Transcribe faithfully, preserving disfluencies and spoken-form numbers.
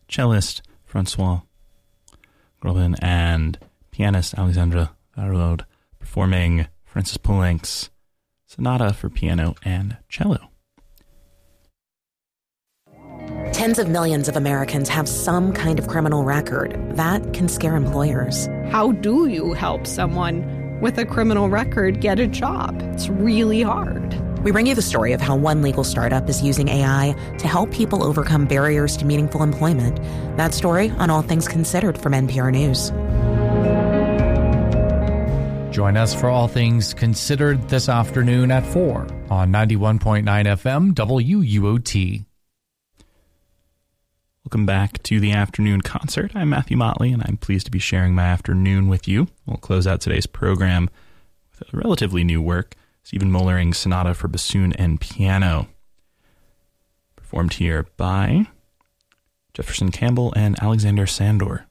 cellist Francois Grobin and pianist Alexandra Varlod performing Francis Poulenc's Sonata for Piano and Cello. Tens of millions of Americans have some kind of criminal record. That can scare employers. How do you help someone with a criminal record get a job? It's really hard. We bring you the story of how one legal startup is using A I to help people overcome barriers to meaningful employment. That story on All Things Considered from N P R News. Join us for All Things Considered this afternoon at four on ninety-one point nine F M W U O T. Welcome back to the afternoon concert. I'm Matthew Motley, and I'm pleased to be sharing my afternoon with you. We'll close out today's program with a relatively new work, Stephen Mollering's Sonata for Bassoon and Piano, performed here by Jefferson Campbell and Alexander Sandor.